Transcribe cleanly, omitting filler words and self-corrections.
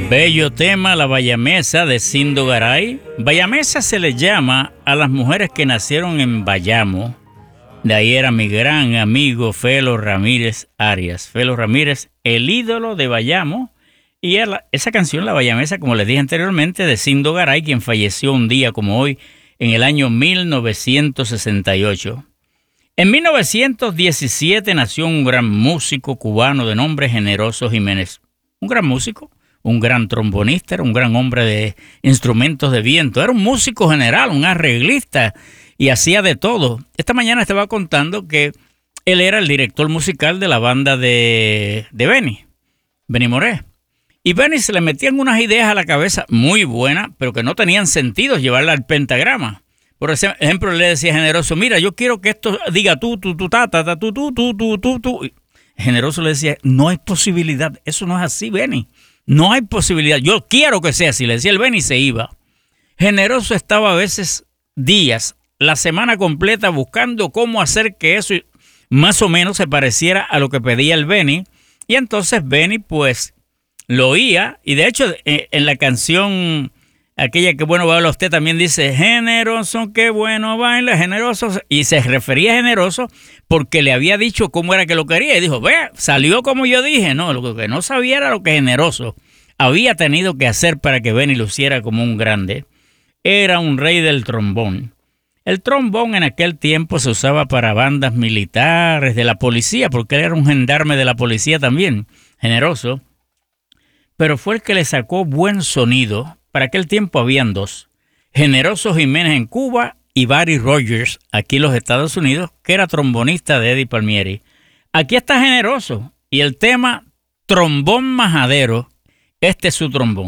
Bello tema, la bayamesa de Cindo Garay. Bayamesa se le llama a las mujeres que nacieron en Bayamo. De ahí era mi gran amigo Felo Ramírez Arias. Felo Ramírez, el ídolo de Bayamo. Y esa canción, la bayamesa, como les dije anteriormente, de Cindo Garay, quien falleció un día como hoy, en el año 1968. En 1917 nació un gran músico cubano de nombre Generoso Jiménez. Un gran músico, un gran trombonista, era un gran hombre de instrumentos de viento. Era un músico general, un arreglista y hacía de todo. Esta mañana estaba contando que él era el director musical de la banda de Benny Moré. Y Benny se le metían unas ideas a la cabeza muy buenas, pero que no tenían sentido llevarla al pentagrama. Por ejemplo, le decía a Generoso, mira, yo quiero que esto diga tú, ta, ta, ta, tú. Generoso le decía, no hay posibilidad, eso no es así, Benny. No hay posibilidad, yo quiero que sea así. Le decía el Benny y se iba. Generoso estaba a veces días, la semana completa buscando cómo hacer que eso más o menos se pareciera a lo que pedía el Benny. Y entonces Benny pues lo oía. Y de hecho en la canción aquella que bueno baila usted también dice generoso, qué bueno baila, generoso. Y se refería a Generoso porque le había dicho cómo era que lo quería. Y dijo, ve, salió como yo dije. No, lo que no sabía era lo que Generoso había tenido que hacer para que Benny luciera como un grande. Era un rey del trombón. El trombón en aquel tiempo se usaba para bandas militares, de la policía, porque él era un gendarme de la policía también, Generoso. Pero fue el que le sacó buen sonido. Para aquel tiempo habían dos, Generoso Jiménez en Cuba y Buddy Rogers aquí en los Estados Unidos, que era trombonista de Eddie Palmieri. Aquí está Generoso y el tema Trombón Majadero, este es su trombón.